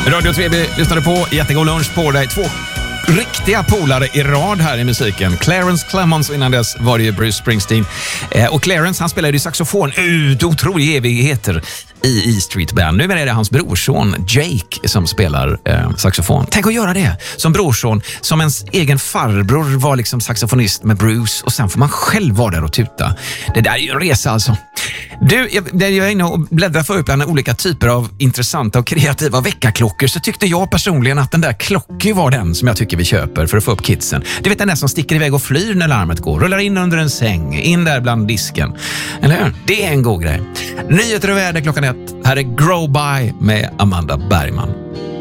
Radio 3 lyssnade på. Jättegod lunch på dig. 2 riktiga polare i rad här i musiken. Clarence Clemons, innan dess var det ju Bruce Springsteen. Och Clarence, han spelade ju saxofon otroliga evigheter i Street Band. Nu är det hans brorson Jake som spelar saxofon. Tänk att göra det som brorson, som ens egen farbror var liksom saxofonist med Bruce, och sen får man själv vara där och tuta. Det där är ju en resa alltså. Du, jag är inne och bläddrar för upp bland olika typer av intressanta och kreativa väckarklockor, så tyckte jag personligen att den där klockan var den som jag tycker vi köper för att få upp kidsen. Du vet, den där som sticker iväg och flyr när larmet går, rullar in under en säng, in där bland disken. Eller hur? Det är en god grej. Nyheter och väder klockan 1. Här är Grow By med Amanda Bergman.